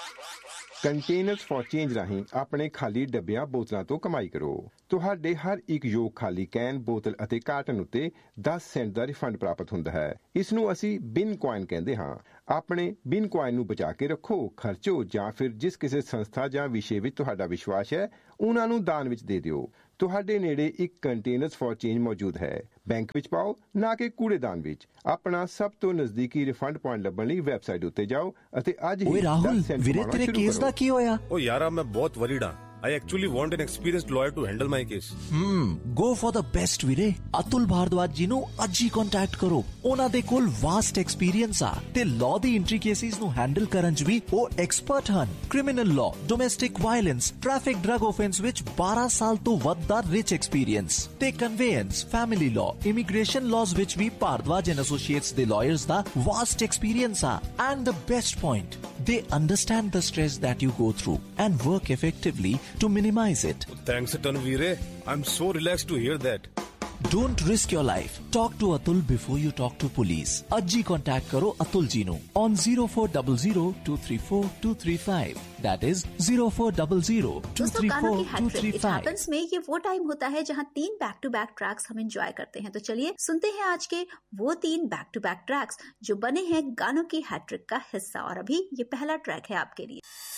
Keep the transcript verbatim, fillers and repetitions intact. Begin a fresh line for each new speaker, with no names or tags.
Containers for change ਰਾਹੀਂ ਆਪਣੇ ਖਾਲੀ ਡੱਬਿਆਂ ਬੋਤਲਾਂ ਤੋਂ ਕਮਾਈ ਕਰੋ। ਤੁਹਾਡੇ ਹਰ ਇੱਕ ਯੋਗ ਖਾਲੀ ਕੈਨ, ਬੋਤਲ ਅਤੇ ਕਾਰਟਨ ਉੱਤੇ ਦਸ ਸੈਂਟ ਦਾ ਰਿਫੰਡ ਪ੍ਰਾਪਤ ਹੁੰਦਾ ਹੈ। ਇਸ ਨੂੰ ਅਸੀਂ ਬਿਨ ਕੁਆਇਨ ਕਹਿੰਦੇ ਹਾਂ। ਆਪਣੇ ਬਿਨ ਕੁਆਇਨ ਨੂੰ ਬਚਾ ਕੇ ਰੱਖੋ, ਖਰਚੋ ਜਾਂ ਫਿਰ ਜਿਸ ਕਿਸੇ ਸੰਸਥਾ ਜਾਂ ਵਿਸ਼ੇ ਵਿੱਚ ਤੁਹਾਡਾ ਵਿਸ਼ਵਾਸ ਹੈ ਉਹਨਾਂ ਨੂੰ ਦਾਨ ਵਿੱਚ ਦੇ ਦਿਓ। ਤੁਹਾਡੇ ਨੇੜੇ ਇੱਕ ਕੰਟੇਨਰਸ ਫॉर ਚੇਂਜ ਮੌਜੂਦ ਹੈ। ਬੈਂਕ ਵਿੱਚ ਪਾਓ, ਨਾ ਕਿ ਕੂੜੇਦਾਨ ਵਿੱਚ। ਆਪਣਾ ਸਭ ਤੋਂ ਨਜ਼ਦੀਕੀ ਰਿਫੰਡ ਪੁਆਇੰਟ ਲੱਭਣ ਲਈ ਵੈਬਸਾਈਟ ਉੱਤੇ ਜਾਓ ਅਤੇ ਅੱਜ ਹੀ
ਓਏ ਰਾਹੁਲ, ਵੀਰੇ ਤੇਰੇ ਕੇਸ ਦਾ ਕੀ ਹੋਇਆ?
ਓ ਯਾਰਾ ਮੈਂ ਬਹੁਤ ਵਰੀਡ ਹਾਂ। I actually want an experienced lawyer to handle my case.
Hmm, go for the best ਵੀਰੇ। ਅਤੁਲ ਭਾਰਦਵਾਜ ਜੀ ਨੂੰ ਅੱਜ ਹੀ ਕੰਟੈਕਟ ਕਰੋ। ਉਹਨਾਂ ਦੇ ਕੋਲ ਵਾਸਟ ਐਕਸਪੀਰੀਅੰਸ ਆ ਤੇ ਲਾਅ ਦੀ ਇੰਟ੍ਰਿਕੇਸੀਜ਼ ਨੂੰ ਹੈਂਡਲ ਕਰਨ 'ਚ ਵੀ ਉਹ ਐਕਸਪਰਟ ਹਨ। Criminal law, domestic violence, traffic drug offence ਵਿੱਚ ਬਾਰਾਂ ਸਾਲ ਤੋਂ ਵੱਧ ਦਾ ਰਿਚ ਐਕਸਪੀਰੀਅੰਸ ਤੇ ਕਨਵੇਅੰਸ, ਫੈਮਿਲੀ ਲਾਅ, ਇਮੀਗ੍ਰੇਸ਼ਨ ਲਾਅਜ਼ ਵਿੱਚ ਵੀ ਭਾਰਦਵਾਜ ਐਂਡ ਐਸੋਸੀਏਟਸ ਦੇ ਲਾਇਰਸ ਦਾ ਵਾਸਟ ਐਕਸਪੀਰੀਅੰਸ ਆ। And the best point, they understand the stress that you go through and work effectively to minimize it.
Thanks a ton, Veere. I'm so relaxed to hear that.
Don't risk your life. Talk to Atul before you talk to police. Ajji contact karo Atul ji nu on zero four zero zero two three four two three five. That is zero four zero zero two three four two three five.
Happens में ये वो time होता है जहां तीन back to back tracks हम enjoy करते हैं। तो चलिए सुनते हैं आज के वो तीन बैक टू बैक ट्रैक्स जो बने हैं गानों की हैट्रिक का हिस्सा। और अभी ये पहला ट्रैक है आपके लिए।